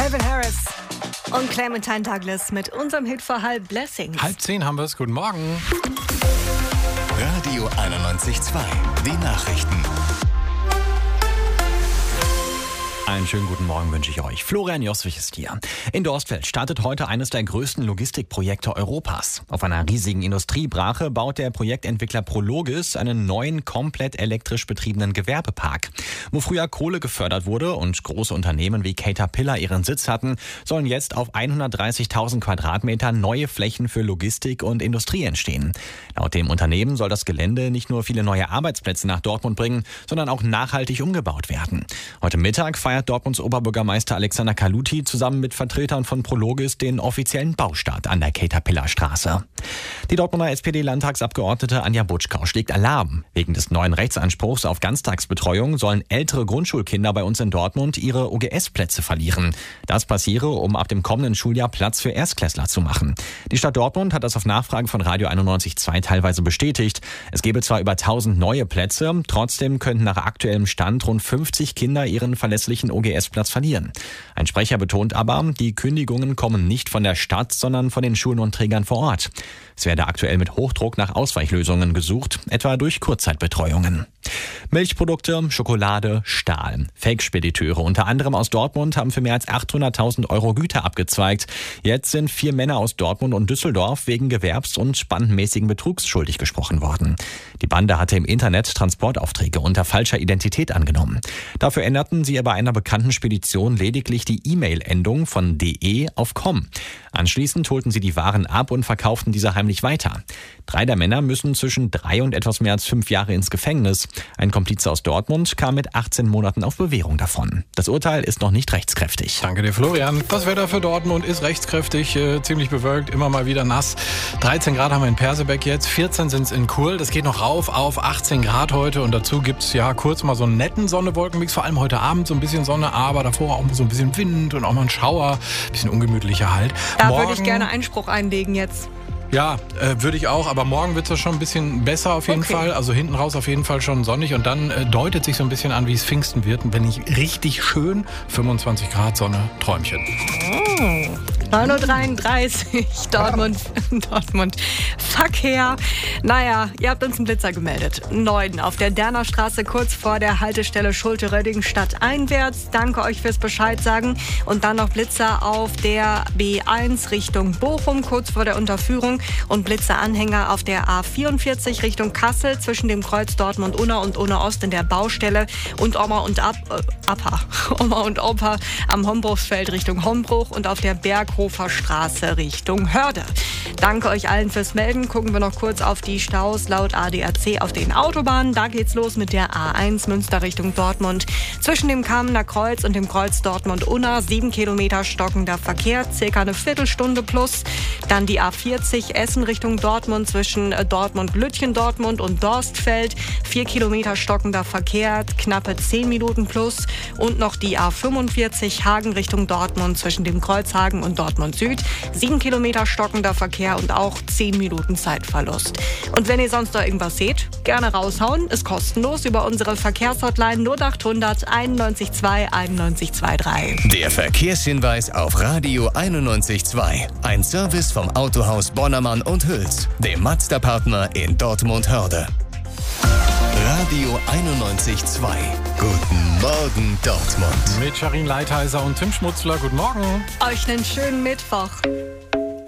Calvin Harris und Clementine Douglas mit unserem Hit für halb Blessings. 9:30 haben wir es. Guten Morgen. Radio 91.2. Die Nachrichten. Einen schönen guten Morgen wünsche ich euch. Florian Joswig ist hier. In Dorstfeld startet heute eines der größten Logistikprojekte Europas. Auf einer riesigen Industriebrache baut der Projektentwickler Prologis einen neuen, komplett elektrisch betriebenen Gewerbepark. Wo früher Kohle gefördert wurde und große Unternehmen wie Caterpillar ihren Sitz hatten, sollen jetzt auf 130.000 Quadratmeter neue Flächen für Logistik und Industrie entstehen. Laut dem Unternehmen soll das Gelände nicht nur viele neue Arbeitsplätze nach Dortmund bringen, sondern auch nachhaltig umgebaut werden. Heute Mittag feiert Dortmunds Oberbürgermeister Alexander Kaluti zusammen mit Vertretern von Prologis den offiziellen Baustart an der Caterpillar-Straße. Die Dortmunder SPD-Landtagsabgeordnete Anja Butschkau schlägt Alarm. Wegen des neuen Rechtsanspruchs auf Ganztagsbetreuung sollen ältere Grundschulkinder bei uns in Dortmund ihre OGS-Plätze verlieren. Das passiere, um ab dem kommenden Schuljahr Platz für Erstklässler zu machen. Die Stadt Dortmund hat das auf Nachfrage von Radio 91.2 teilweise bestätigt. Es gebe zwar über 1000 neue Plätze, trotzdem könnten nach aktuellem Stand rund 50 Kinder ihren verlässlichen OGS-Platz verlieren. Ein Sprecher betont aber, die Kündigungen kommen nicht von der Stadt, sondern von den Schulen und Trägern vor Ort. Es werde aktuell mit Hochdruck nach Ausweichlösungen gesucht, etwa durch Kurzzeitbetreuungen. Milchprodukte, Schokolade, Stahl. Fake-Spediteure, unter anderem aus Dortmund, haben für mehr als 800.000 Euro Güter abgezweigt. Jetzt sind 4 Männer aus Dortmund und Düsseldorf wegen gewerbs- und bandenmäßigen Betrugs schuldig gesprochen worden. Die Bande hatte im Internet Transportaufträge unter falscher Identität angenommen. Dafür änderten sie bei einer bekannten Spedition lediglich die E-Mail-Endung von .de auf .com. Anschließend holten sie die Waren ab und verkauften diese heimlich weiter. 3 der Männer müssen zwischen 3 und etwas mehr als 5 Jahre ins Gefängnis. Ein Komplize aus Dortmund kam mit 18 Monaten auf Bewährung davon. Das Urteil ist noch nicht rechtskräftig. Danke dir, Florian. Das Wetter für Dortmund ist rechtskräftig, ziemlich bewölkt, immer mal wieder nass. 13 Grad haben wir in Persebeck jetzt, 14 sind es in Chur. Das geht noch rauf auf 18 Grad heute und dazu gibt es ja kurz mal so einen netten Sonne-Wolkenmix, vor allem heute Abend so ein bisschen Sonne, aber davor auch so ein bisschen Wind und auch mal ein Schauer, ein bisschen ungemütlicher halt. Da würde ich gerne Einspruch einlegen jetzt. Ja, würde ich auch, aber morgen wird es schon ein bisschen besser auf jeden Fall. Also hinten raus auf jeden Fall schon sonnig und dann deutet sich so ein bisschen an, wie es Pfingsten wird. Und wenn nicht richtig schön, 25 Grad Sonne, Träumchen. 9:33 Uhr, Dortmund. Verkehr. Naja, ihr habt uns einen Blitzer gemeldet. 9 auf der Derner Straße, kurz vor der Haltestelle Schulte-Röding stadteinwärts. Danke euch fürs Bescheid sagen. Und dann noch Blitzer auf der B1 Richtung Bochum, kurz vor der Unterführung. Und Blitzeranhänger auf der A44 Richtung Kassel zwischen dem Kreuz Dortmund-Unna und Unna-Ost in der Baustelle. Und Oma und Opa am Hombruchsfeld Richtung Hombruch und auf der Berghofer Straße Richtung Hörde. Danke euch allen fürs Melden. Gucken wir noch kurz auf die Staus laut ADAC auf den Autobahnen. Da geht's los mit der A1 Münster Richtung Dortmund. Zwischen dem Kamener Kreuz und dem Kreuz Dortmund-Unna 7 Kilometer stockender Verkehr, circa eine Viertelstunde plus. Dann die A40 Essen Richtung Dortmund zwischen Dortmund-Lütchen-Dortmund und Dorstfeld. 4 Kilometer stockender Verkehr, knappe 10 Minuten plus. Und noch die A45 Hagen Richtung Dortmund zwischen dem Kreuzhagen und Dortmund Süd. 7 Kilometer stockender Verkehr und auch 10 Minuten Zeitverlust. Und wenn ihr sonst noch irgendwas seht, gerne raushauen. Ist kostenlos über unsere Verkehrshotline 0800 91 2 91 23. Der Verkehrshinweis auf Radio 91.2. Ein Service vom Autohaus Bonnermann und Hüls, dem Mazda-Partner in Dortmund-Hörde. Radio 91.2. Guten Morgen, Dortmund. Mit Sharin Leitheiser und Tim Schmutzler. Guten Morgen. Euch einen schönen Mittwoch.